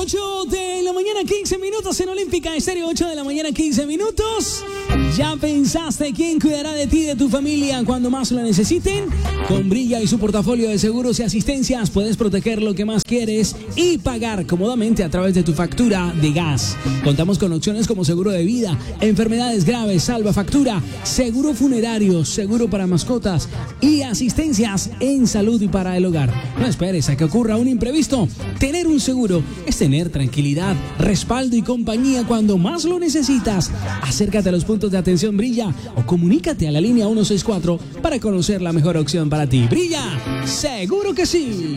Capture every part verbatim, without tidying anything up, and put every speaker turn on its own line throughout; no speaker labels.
ocho de la mañana, quince minutos en Olímpica Estéreo. ocho de la mañana, quince minutos. ¿Ya pensaste quién cuidará de ti y de tu familia cuando más lo necesiten? Con Brilla y su portafolio de seguros y asistencias puedes proteger lo que más quieres y pagar cómodamente a través de tu factura de gas. Contamos con opciones como seguro de vida, enfermedades graves, salva factura, seguro funerario, seguro para mascotas y asistencias en salud y para el hogar. No esperes a que ocurra un imprevisto. Tener un seguro es tener tranquilidad, respaldo y compañía cuando más lo necesitas. Acércate a los puntos de atención Brilla o comunícate a la línea ciento sesenta y cuatro para conocer la mejor opción para ti. Brilla, seguro que sí.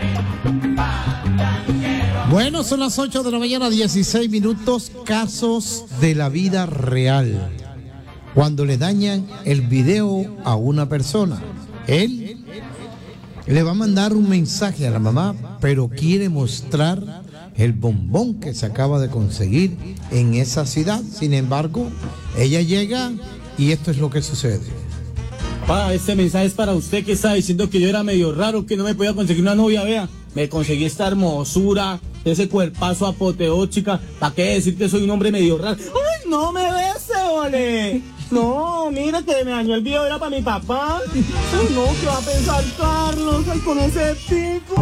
Bueno, son las ocho de la mañana, dieciséis minutos. Casos de la vida real. Cuando le dañan el video a una persona, él le va a mandar un mensaje a la mamá, pero quiere mostrar el bombón que se acaba de conseguir en esa ciudad. Sin embargo, ella llega y esto es lo que sucede.
Pa, este mensaje es para usted que está diciendo que yo era medio raro, que no me podía conseguir una novia. Vea, me conseguí esta hermosura, ese cuerpazo apoteóchica. ¿Para qué decir que soy un hombre medio raro? ¡Ay, no me bese, ole! No, mira que me dañó el video, era para mi papá. Ay, no, ¿qué va a pensar Carlos? Ay, con ese tipo.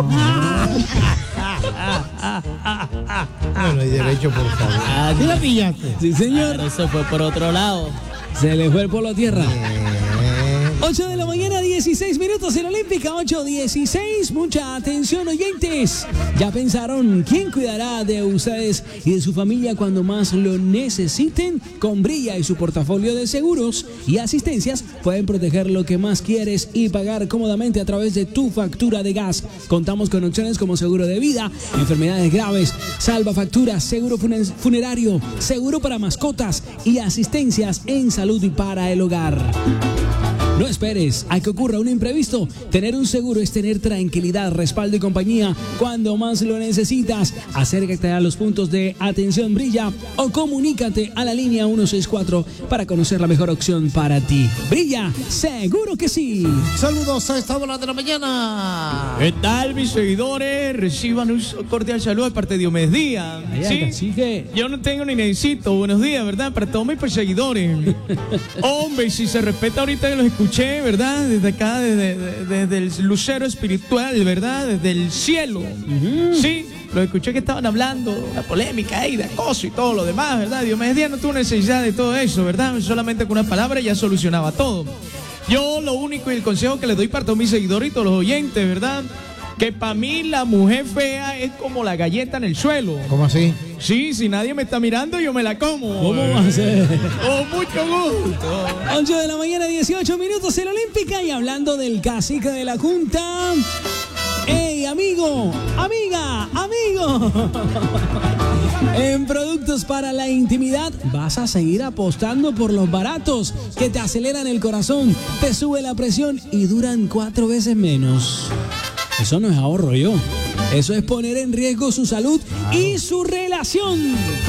Bueno, hay derecho por favor.
Ah, ¿sí la pillaste? Sí, señor.
Claro, eso fue por otro lado.
Se le fue el polo a tierra. ocho de la mañana, dieciséis minutos en Olímpica, ocho dieciséis. Mucha atención, oyentes. ¿Ya pensaron quién cuidará de ustedes y de su familia cuando más lo necesiten? Con Brilla y su portafolio de seguros y asistencias pueden proteger lo que más quieres y pagar cómodamente a través de tu factura de gas. Contamos con opciones como seguro de vida, enfermedades graves, salva facturas, seguro funerario, seguro para mascotas y asistencias en salud y para el hogar. No esperes a que ocurra un imprevisto. Tener un seguro es tener tranquilidad, respaldo y compañía cuando más lo necesitas. Acércate a los puntos de atención Brilla o comunícate a la línea ciento sesenta y cuatro para conocer la mejor opción para ti. Brilla, seguro que sí.
Saludos a esta hora de la mañana.
¿Qué tal, mis seguidores? Reciban un cordial saludo de parte de Diomedes Díaz.
¿Sí?
Yo no tengo ni necesito. Buenos días, ¿verdad? Para todos mis perseguidores. Hombre, si se respeta ahorita que los escuché, ¿verdad? Desde acá, desde, desde, desde el lucero espiritual, ¿verdad? Desde el cielo. Uh-huh. Sí, los escuché que estaban hablando de la polémica y de acoso y todo lo demás, ¿verdad? Diomedes Díaz no tuvo necesidad de todo eso, ¿verdad? Solamente con una palabra ya solucionaba todo. Yo lo único y el consejo que les doy para todos mis seguidores y todos los oyentes, ¿verdad? Que para mí la mujer fea es como la galleta en el suelo.
¿Cómo así?
Sí, si nadie me está mirando, yo me la como.
¿Cómo va a ser?
Oh, mucho gusto.
ocho de la mañana, dieciocho minutos en Olímpica. Y hablando del cacique de la Junta. ¡Ey, amigo! ¡Amiga! ¡Amigo! En productos para la intimidad vas a seguir apostando por los baratos que te aceleran el corazón, te sube la presión y duran cuatro veces menos. Eso no es ahorro, yo. Eso es poner en riesgo su salud y su relación.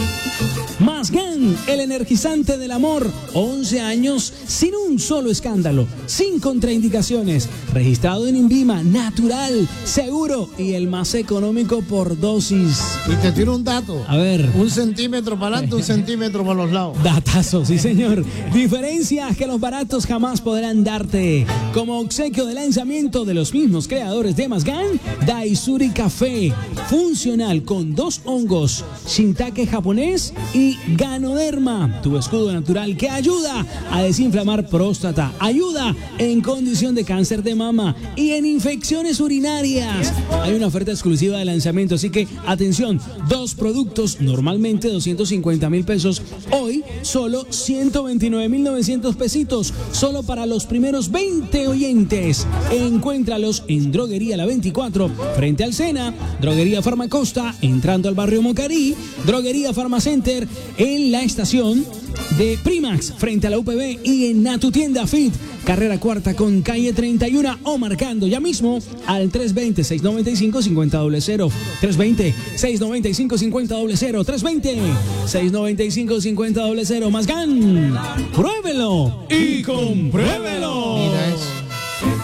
Masgan, el energizante del amor. once años sin un solo escándalo, sin contraindicaciones. Registrado en INVIMA, natural, seguro y el más económico por dosis.
Y te tiro un dato.
A ver.
Un centímetro para adelante, un centímetro para los lados.
Datazo, sí señor. Diferencias que los baratos jamás podrán darte. Como obsequio de lanzamiento de los mismos creadores de Masgan, Daisuri Café. Funcional con dos hongos, shiitake japonés y Ganoderma, tu escudo natural que ayuda a desinflamar próstata, ayuda en condición de cáncer de mama y en infecciones urinarias. Hay una oferta exclusiva de lanzamiento, así que atención, dos productos normalmente doscientos cincuenta mil pesos, hoy solo ciento veintinueve mil novecientos pesitos, solo para los primeros veinte oyentes. Encuéntralos en Droguería La veinticuatro, frente al Sena, Droguería Farmacosta, entrando al barrio Mocarí, Droguería Farmacenter, en la estación de Primax, frente a la U P B y en Natu Tienda Fit, carrera cuarta con calle treinta y uno o marcando ya mismo al tres veinte, seiscientos noventa y cinco, cincuenta cero, tres veinte, seiscientos noventa y cinco, cincuenta cero, tres veinte, seiscientos noventa y cinco, cincuenta cero. Masgan, pruébelo y compruébelo.
Mira eso.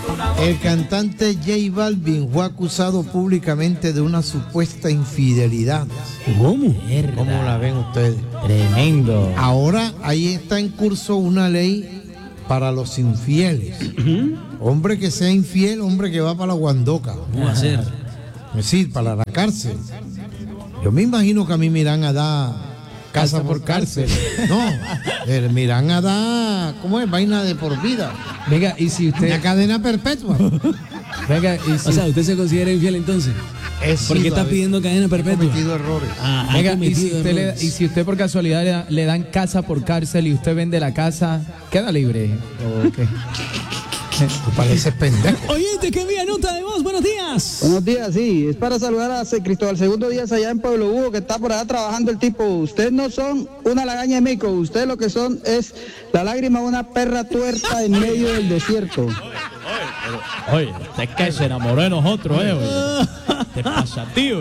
El cantante J Balvin fue acusado públicamente de una supuesta infidelidad.
¿Cómo?
¿Cómo la ven ustedes?
Tremendo.
Ahora ahí está en curso una ley para los infieles. Hombre que sea infiel, hombre que va para la guandoca.
¿Cómo va a ser?
Es decir, para la cárcel. Yo me imagino que a mí me irán a dar casa por cárcel. No, eh, me irán a dar, ¿cómo es? Vaina de por vida.
Venga, y si usted...
Una cadena perpetua.
Venga, y si...
O sea, ¿usted se considera infiel entonces?
Es
¿Por qué
sí,
está
David.
pidiendo cadena
He
perpetua?
cometido errores.
Ah, ha
Venga, y
cometido
si, usted le,
errores.
y si usted por casualidad le, da- le dan casa por cárcel y usted vende la casa, ¿queda libre? ¿O qué?
Tú pareces pendejo.
Oyente que envía nota de voz, buenos días.
Buenos días, sí, es para saludar a C- Cristóbal Segundo Díaz allá en Pueblo Hugo, que está por allá trabajando el tipo. Ustedes no son una lagaña de mico, ustedes lo que son es la lágrima de una perra tuerta en medio del desierto.
Oye, usted es que se enamoró de nosotros, eh, oye. ¿Qué pasa, tío?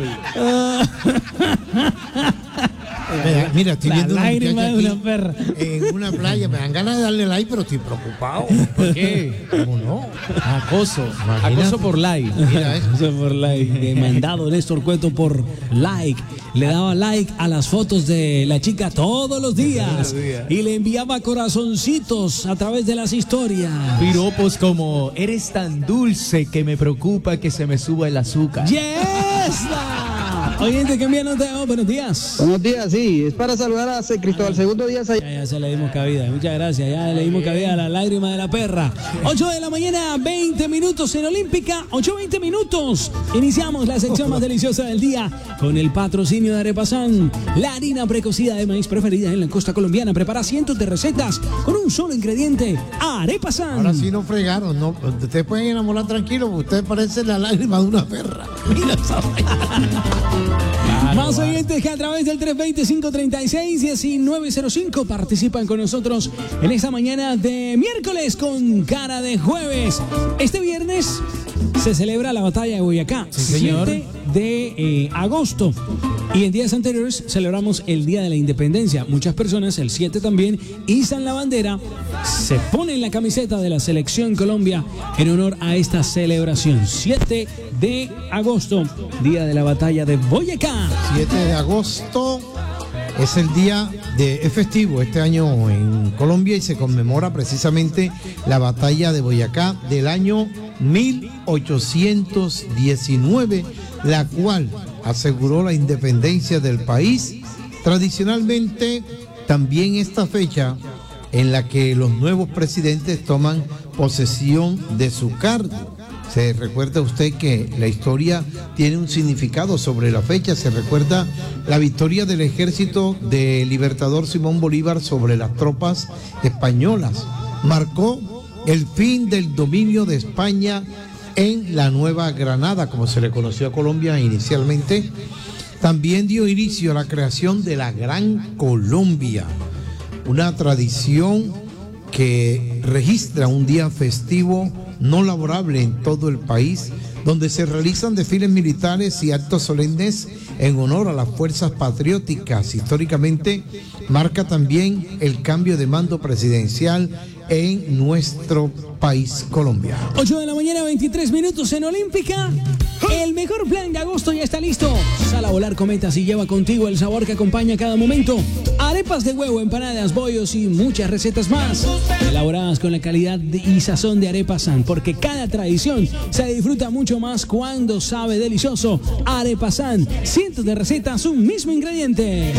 Mira, mira, estoy
La
viendo una
lágrima
muchacha
de una
aquí
perra.
en una playa. Me dan ganas de darle like, pero estoy preocupado.
¿Por qué?
¿Cómo no?
Acoso.
Imagínate.
Acoso por like.
Mira eso.
Eso por like. Demandado Néstor Cueto por like. Le daba like a las fotos de la chica todos los días. Y le enviaba corazoncitos a través de las historias.
Piropos como, eres tan dulce que me preocupa que se me suba el azúcar.
¡Yes! Oyente que envía nota de voz, buenos días.
Buenos días, sí, es para saludar a C- Cristóbal Segundo Díaz allá.
Ya, ya se le dimos cabida, muchas gracias, ya le dimos cabida a la lágrima de la perra. ocho de la mañana, veinte minutos en Olímpica, ocho veinte minutos. Iniciamos la sección más deliciosa del día con el patrocinio de Arepasan, la harina precocida de maíz preferida en la costa colombiana. Prepara cientos de recetas con un solo ingrediente, Arepasan.
Ahora sí no fregaron, ¿no? Ustedes pueden enamorar tranquilos, porque ustedes parecen la lágrima de una perra. Mira esa vaina.
Más oyentes que a través del tres veinte, cinco treinta y seis, diecinueve cero cinco participan con nosotros en esta mañana de miércoles con cara de jueves. Este viernes se celebra la batalla de Boyacá,
señor.
siete de eh, agosto. Y en días anteriores celebramos el Día de la Independencia. Muchas personas, el siete también, izan la bandera, se ponen la camiseta de la Selección Colombia en honor a esta celebración. siete de agosto, Día de la Batalla de Boyacá.
siete de agosto es el día de es festivo este año en Colombia y se conmemora precisamente la batalla de Boyacá del año mil ochocientos diecinueve, la cual aseguró la independencia del país. Tradicionalmente también esta fecha en la que los nuevos presidentes toman posesión de su cargo. Se recuerda usted que la historia tiene un significado sobre la fecha. Se recuerda la victoria del ejército del libertador Simón Bolívar sobre las tropas españolas. Marcó el fin del dominio de España en la Nueva Granada, como se le conoció a Colombia inicialmente. También dio inicio a la creación de la Gran Colombia, una tradición que registra un día festivo no laborable en todo el país, donde se realizan desfiles militares y actos solemnes en honor a las fuerzas patrióticas. Históricamente marca también el cambio de mando presidencial en nuestro país, Colombia.
ocho de la mañana, veintitrés minutos en Olímpica. El mejor plan de agosto ya está listo. Sal a volar cometas y lleva contigo el sabor que acompaña cada momento. Arepas de huevo, empanadas, bollos y muchas recetas más. Elaboradas con la calidad de- y sazón de Arepasan, porque cada tradición se disfruta mucho más cuando sabe delicioso. Arepasan, cientos de recetas, un mismo ingrediente.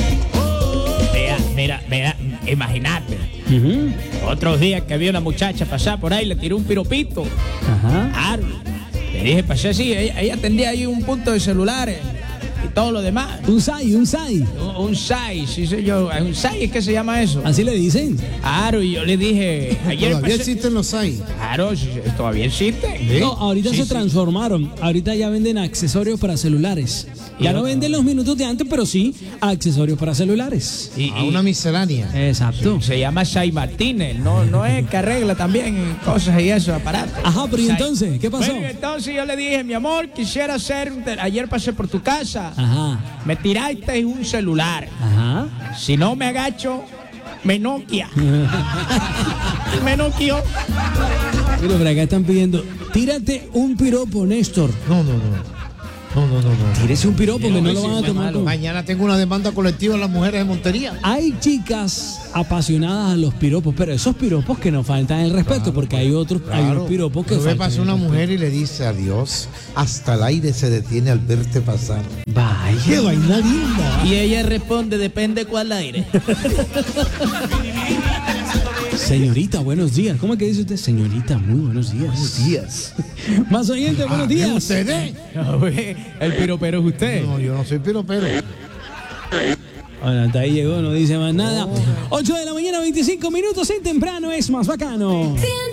Mira, mira, mira, imagínate. Otros días que había una muchacha pasar por ahí, le tiró un piropito.
Ajá.
Claro. Le dije, pasé así, ella, ella atendía ahí un punto de celulares y todo lo demás.
Un sai, un sai.
Un, un S A I, sí sé yo, un S A I, ¿qué se llama eso?
Así le dicen.
Claro, y yo le dije, ayer
Todavía
pasé-
existen los hay.
Claro, sí, sí, todavía existe.
No, ahorita
Sí,
se
sí.
transformaron. Ahorita ya venden accesorios para celulares. Ya
Y
no
otro-
venden los minutos de antes, pero sí accesorios para celulares.
Y,
A
y-
una miscelánea.
Exacto.
se llama Sai Martínez, no, no es que arregla también cosas y eso, aparatos.
Ajá, pero ¿y
Sai-
entonces? ¿Qué pasó?
Bueno, entonces yo le dije, mi amor, quisiera hacer, un te- ayer pasé por tu casa,
Ajá,
me tiraste un celular,
ajá.
si no me agacho, me noquia. Me noquio.
Pero por acá están pidiendo, tírate un piropo, Néstor.
No, no, no. No, no, no, no.
Tírese un piropo que no lo van a tomar. como-
Mañana tengo una demanda colectiva de las mujeres de Montería.
Hay chicas apasionadas a los piropos, pero esos piropos que nos faltan el respeto, porque hay otros, hay unos piropos que
Yo me
faltan
pasó
el
una
respeto.
mujer y le dice adiós, hasta el aire se detiene al verte pasar.
Vaya.
¡Qué vaina linda!
Y ella responde, depende cuál aire.
Señorita, buenos días. ¿Cómo es que dice usted? Señorita, muy buenos días. Buenos días. Más oyente, buenos días.
¿Ustedes?
El piropero es usted.
No, yo no soy piropero.
Bueno, hasta ahí llegó, no dice más nada. ocho de la mañana, veinticinco minutos en temprano es más bacano.